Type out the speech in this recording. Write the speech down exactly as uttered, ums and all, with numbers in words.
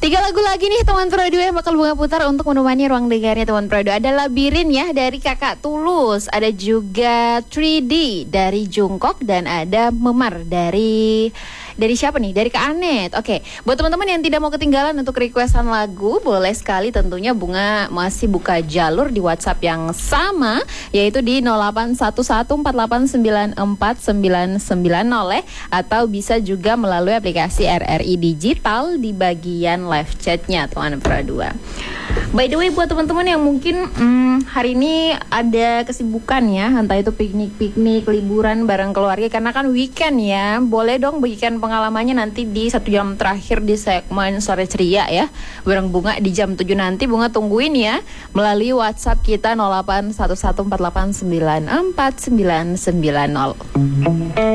Tiga lagu lagi nih teman Pro dua yang bakal Bunga putar untuk menemani ruang dengarnya teman Pro dua. Ada Labirin ya dari Kakak Tulus, ada juga tiga D dari Jungkook, dan ada Memar dari dari siapa nih? Dari Kak Anet. Oke, buat teman-teman yang tidak mau ketinggalan untuk requestan lagu, boleh sekali tentunya Bunga masih buka jalur di WhatsApp yang sama, yaitu di nol delapan satu satu empat delapan sembilan empat sembilan sembilan nol, atau bisa juga melalui aplikasi R R I Digital di bagian live chatnya teman Pro dua. By the way, buat teman-teman yang mungkin hmm, hari ini ada kesibukan ya, entah itu piknik-piknik, liburan bareng keluarga karena kan weekend ya, boleh dong bagikan pengalamannya nanti di satu jam terakhir di segmen Sore Ceria ya, bareng Bunga di jam tujuh nanti. Bunga tungguin ya melalui WhatsApp kita nol delapan satu satu empat delapan sembilan empat sembilan sembilan nol.